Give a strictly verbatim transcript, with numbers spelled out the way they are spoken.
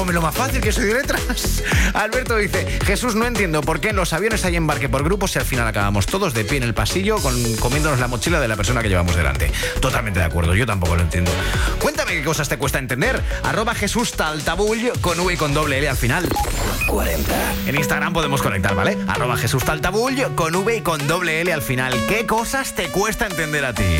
Lo más fácil, que soy de letras. Alberto dice: Jesús, no entiendo por qué en los aviones hay embarque por grupos y al final acabamos todos de pie en el pasillo con, comiéndonos la mochila de la persona que llevamos delante. Totalmente de acuerdo, yo tampoco lo entiendo. Cuéntame qué cosas te cuesta entender. Arroba Jesús Taltabull con V y con doble L al final. cuarenta. En Instagram podemos conectar, ¿vale? Arroba Jesús Taltabull con V y con doble L al final. ¿Qué cosas te cuesta entender a ti?